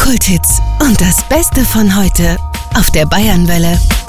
Kulthits und das Beste von heute auf der Bayernwelle.